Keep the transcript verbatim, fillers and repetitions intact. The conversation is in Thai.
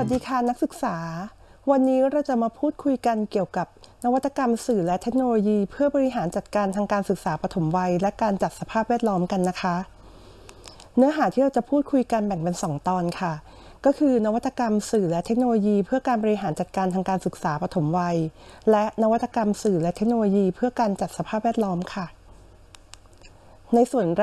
สดีค่ะนักศึกษาวันนี้เราจะมาพูดคุยกันเกี่ยวกับนวัตกรรมสื่อและเทคโนโลยีเพื่อบริหารจัดการทางการศึกษาปฐมวัยและการจัดสภาพแวดล้อมกันนะคะเนื้อหาที่เราจะพูดคุยกันแบ่งเป็นสองตอนค่ะก็คือนวัตกรรมสื่อและเทคโนโลยีเพื่อการบริหารจัดการทางการศึกษาปฐมวัยและนวัตกรรมสื่อและเทคโนโลยีเพื่อการจัดสภาพแวดล้อมค่ะในส่วนแร